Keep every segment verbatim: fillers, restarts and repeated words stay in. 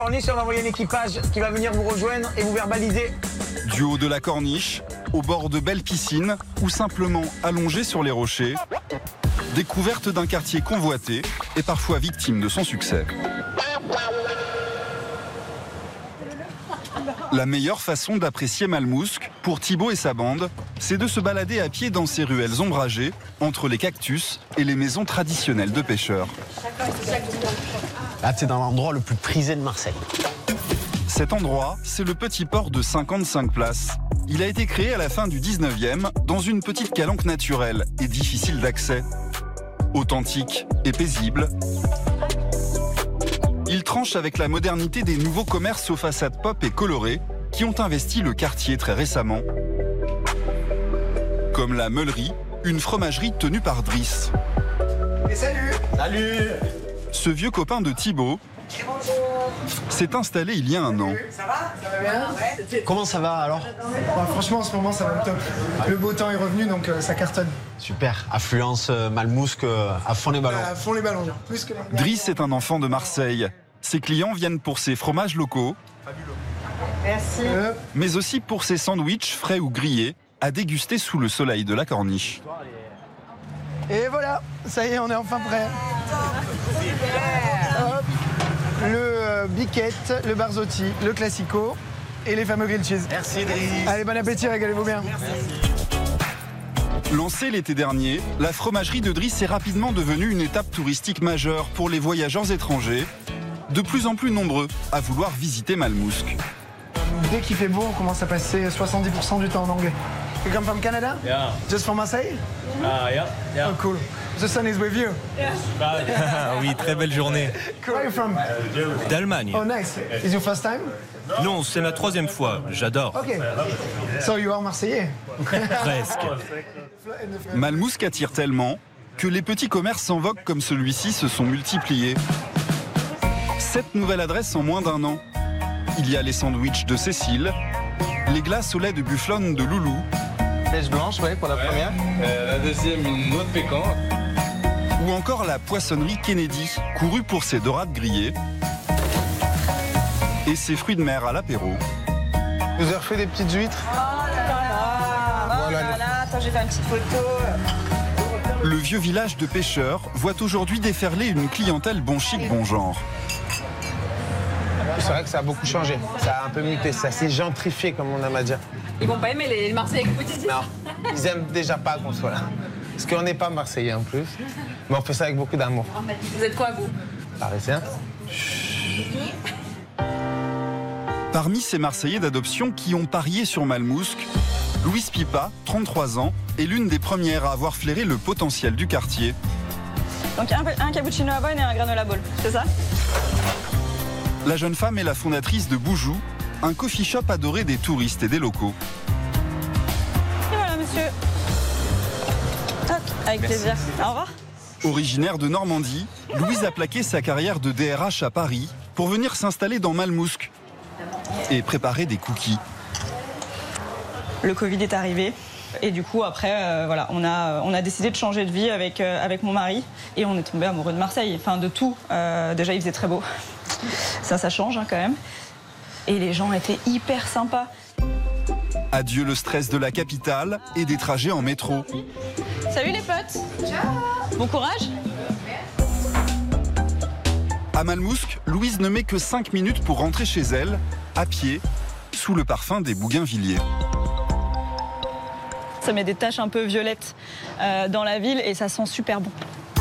Corniche, on va envoyer un équipage qui va venir vous rejoindre et vous verbaliser. Du haut de la corniche, au bord de belles piscines ou simplement allongé sur les rochers, découverte d'un quartier convoité et parfois victime de son succès. La meilleure façon d'apprécier Malmousque, pour Thibaut et sa bande, c'est de se balader à pied dans ces ruelles ombragées, entre les cactus et les maisons traditionnelles de pêcheurs. Là, c'est dans l'endroit le plus prisé de Marseille. Cet endroit, c'est le petit port de cinquante-cinq places. Il a été créé à la fin du dix-neuvième dans une petite calanque naturelle et difficile d'accès. Authentique et paisible, il tranche avec la modernité des nouveaux commerces aux façades pop et colorées qui ont investi le quartier très récemment. Comme la Meulerie, une fromagerie tenue par Driss. Et salut. Salut. Ce vieux copain de Thibaut s'est installé il y a un an. Ça va? Ça va bien? Ouais. Comment ça va alors? Bah, franchement, en ce moment, ça va top. Le beau temps est revenu, donc euh, ça cartonne. Super. Affluence euh, Malmousque euh, à fond les ballons. À fond les ballons, plus que les... Driss est un enfant de Marseille. Ses clients viennent pour ses fromages locaux, Merci. Euh, mais aussi pour ses sandwichs frais ou grillés à déguster sous le soleil de la corniche. Et voilà, ça y est, on est enfin prêt. Hop. Le euh, biquette, le barzotti, le classico et les fameux grilled cheese. Merci Driss. Allez, bon appétit, régalez-vous bien. Lancée l'été dernier, la fromagerie de Driss est rapidement devenue une étape touristique majeure pour les voyageurs étrangers, de plus en plus nombreux à vouloir visiter Malmousque. Dès qu'il fait beau, on commence à passer soixante-dix pour cent du temps en anglais. You come from Canada? Yeah. Just from Marseille? Ah, yeah, yeah. Oh, cool. The sun is with you. Oui, très belle journée. Where are you from? D'Allemagne. Oh, nice. Is your first time? Non, c'est la troisième fois. J'adore. Ok. So you are Marseillais? Presque. Malmousque attire tellement que les petits commerces en vogue comme celui-ci se sont multipliés. Sept nouvelles adresses en moins d'un an. Il y a les sandwichs de Cécile, les glaces au lait de bufflone de Loulou, Pêche blanche, ouais, pour la Ouais. première. Euh, la deuxième, une noix de pécan. ou encore la poissonnerie Kennedy, courue pour ses dorades grillées et ses fruits de mer à l'apéro. Vous avez refait des petites huîtres. Voilà, les- Attends, j'ai fait une petite photo. Le vieux village de pêcheurs voit aujourd'hui déferler une clientèle bon chic, bon genre. C'est vrai que ça a beaucoup changé. Ça a un peu muté, ça s'est gentrifié, comme on aime à dire. Ils vont pas aimer les Marseillais que vous dites. Non, ils aiment déjà pas qu'on soit là. Parce qu'on n'est pas Marseillais en plus. Mais on fait ça avec beaucoup d'amour. Vous êtes quoi, vous? Parisien. Parmi ces Marseillais d'adoption qui ont parié sur Malmousque, Louise Pipa, trente-trois ans, est l'une des premières à avoir flairé le potentiel du quartier. Donc un, un cappuccino Havane et un granola ball, c'est ça? La jeune femme est la fondatrice de Boujou, un coffee shop adoré des touristes et des locaux. Et voilà, monsieur. Toc, avec plaisir. Au revoir. Originaire de Normandie, Louise a plaqué sa carrière de D R H à Paris pour venir s'installer dans Malmousque et préparer des cookies. Le Covid est arrivé. Et du coup, après, euh, voilà, on a, on a décidé de changer de vie avec, euh, avec mon mari. Et on est tombé amoureux de Marseille. Enfin, de tout. Euh, déjà, il faisait très beau. Ça, ça change hein, quand même. Et les gens étaient hyper sympas. Adieu le stress de la capitale et des trajets en métro. Salut les potes. Ciao. Bon courage. À Malmousque, Louise ne met que cinq minutes pour rentrer chez elle, à pied, sous le parfum des bougainvilliers. Ça met des taches un peu violettes euh, dans la ville et ça sent super bon.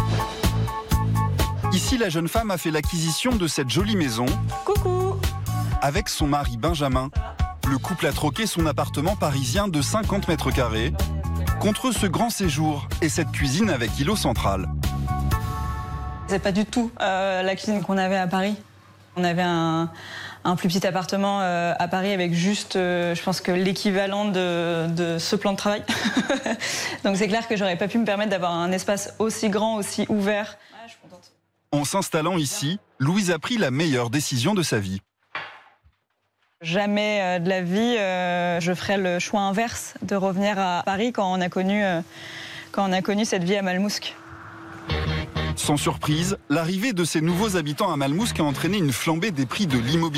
Ici, la jeune femme a fait l'acquisition de cette jolie maison Coucou. avec son mari Benjamin. Le couple a troqué son appartement parisien de cinquante mètres carrés contre ce grand séjour et cette cuisine avec îlot central. C'est pas du tout euh, la cuisine qu'on avait à Paris. On avait un, un plus petit appartement euh, à Paris avec juste, euh, je pense que l'équivalent de, de ce plan de travail. Donc c'est clair que j'aurais pas pu me permettre d'avoir un espace aussi grand, aussi ouvert. Ouais, je suis contente. En s'installant ici, Louise a pris la meilleure décision de sa vie. Jamais euh, de la vie, euh, je ferais le choix inverse de revenir à Paris quand on a connu, euh, quand on a connu cette vie à Malmousque. Sans surprise, l'arrivée de ces nouveaux habitants à Malmousque a entraîné une flambée des prix de l'immobilier.